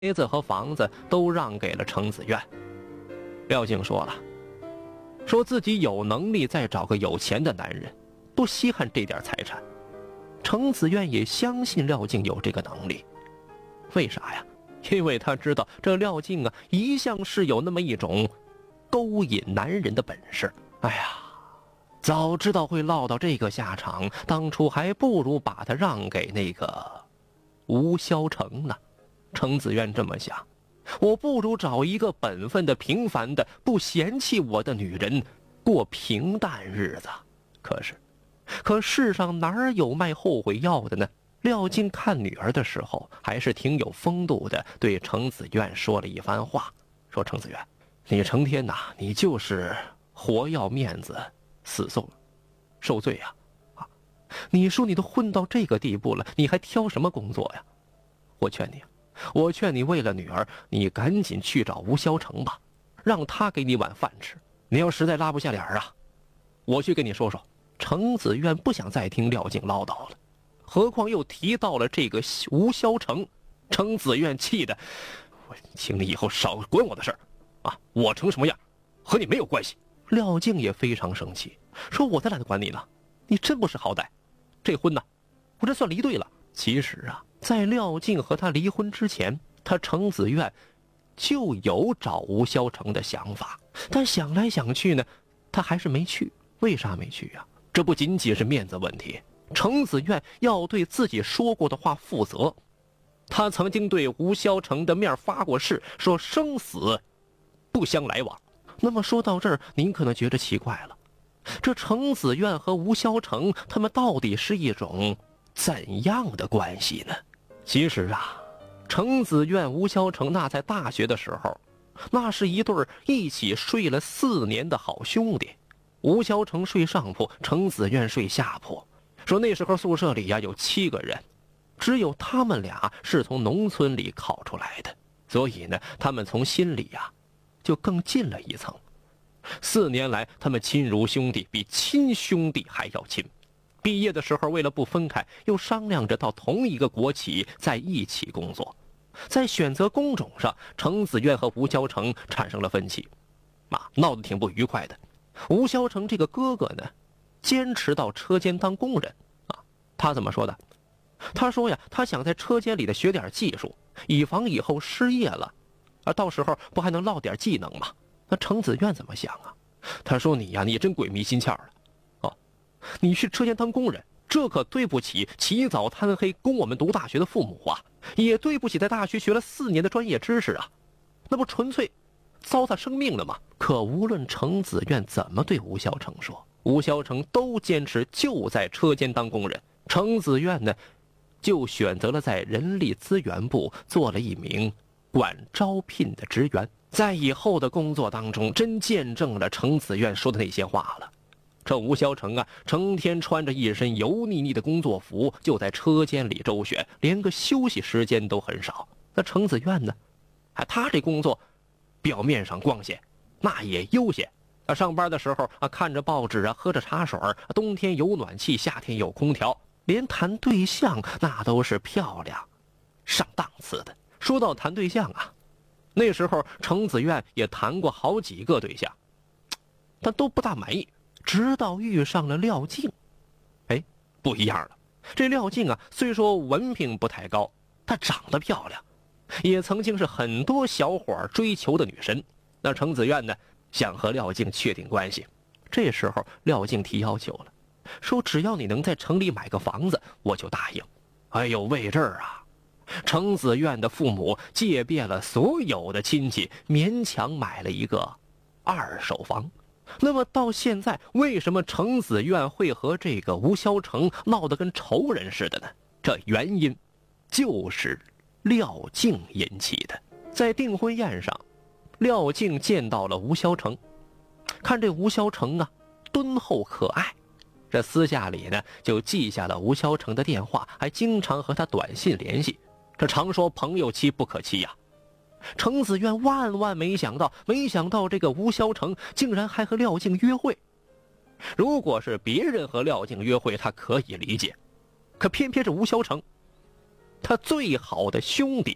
子和房子都让给了程子苑。廖静说了，说自己有能力再找个有钱的男人，不稀罕这点财产。程子苑也相信廖静有这个能力，为啥呀？因为他知道这廖静啊，一向是有那么一种勾引男人的本事。哎呀，早知道会落到这个下场，当初还不如把他让给那个吴萧成呢。程子苑这么想，我不如找一个本分的、平凡的、不嫌弃我的女人，过平淡日子。可世上哪有卖后悔药的呢？廖静看女儿的时候，还是挺有风度的，对程子苑说了一番话，说：“程子苑，你成天你就是活要面子，死受罪呀！你说你都混到这个地步了，你还挑什么工作呀？我劝你为了女儿，你赶紧去找吴萧成吧，让他给你碗饭吃。你要实在拉不下脸啊，我去跟你说说。”程子苑不想再听廖静唠叨了，何况又提到了这个吴萧成。程子苑气的，我请你以后少管我的事儿啊！我成什么样，和你没有关系。廖静也非常生气，说：“我才懒得管你呢，你真不识好歹。这婚呢，我这算离对了。”其实啊，在廖静和他离婚之前，他程子苑就有找吴萧成的想法，但想来想去呢，他还是没去。为啥没去啊？这不仅仅是面子问题，程子苑要对自己说过的话负责。他曾经对吴萧成的面发过誓，说生死不相来往。那么说到这儿，您可能觉得奇怪了，这程子苑和吴萧成他们到底是一种怎样的关系呢？其实啊，程子苑、吴萧成那在大学的时候，那是一对一起睡了4年的好兄弟。吴萧成睡上铺，程子苑睡下铺。说那时候宿舍里有7个人，只有他们俩是从农村里考出来的，所以呢，他们从心里就更近了一层。4年来，他们亲如兄弟，比亲兄弟还要亲。毕业的时候，为了不分开，又商量着到同一个国企在一起工作。在选择工种上，程子苑和吴萧成产生了分歧，闹得挺不愉快的。吴萧成这个哥哥呢，坚持到车间当工人他怎么说的？他说呀，他想在车间里的学点技术，以防以后失业了到时候不还能落点技能吗？那程子苑怎么想啊？他说：“你真鬼迷心窍了你去车间当工人，这可对不起起早贪黑供我们读大学的父母也对不起在大学学了4年的专业知识那不纯粹糟蹋生命了吗？”可无论程子苑怎么对吴萧成说，吴萧成都坚持就在车间当工人。程子苑呢，就选择了在人力资源部做了一名管招聘的职员。在以后的工作当中，真见证了程子苑说的那些话了。这吴萧成成天穿着一身油腻腻的工作服，就在车间里周旋，连个休息时间都很少。那程子苑呢，他这工作表面上光鲜，那也悠闲。上班的时候看着报纸喝着茶水，冬天有暖气，夏天有空调，连谈对象那都是漂亮上档次的。说到谈对象那时候程子苑也谈过好几个对象，但都不大满意。直到遇上了廖静，不一样了。这廖静虽说文凭不太高，她长得漂亮，也曾经是很多小伙追求的女神。那程子苑呢，想和廖静确定关系。这时候廖静提要求了，说只要你能在城里买个房子，我就答应。为这儿程子苑的父母借遍了所有的亲戚，勉强买了一个2手房。那么到现在，为什么程子苑会和这个吴萧成闹得跟仇人似的呢？这原因就是廖静引起的。在订婚宴上，廖静见到了吴萧成，看这吴萧成敦厚可爱，这私下里呢就记下了吴萧成的电话，还经常和他短信联系。这常说朋友妻不可欺程子苑万没想到这个吴萧成竟然还和廖静约会。如果是别人和廖静约会，他可以理解，可偏偏是吴萧成，他最好的兄弟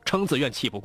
程子苑气不过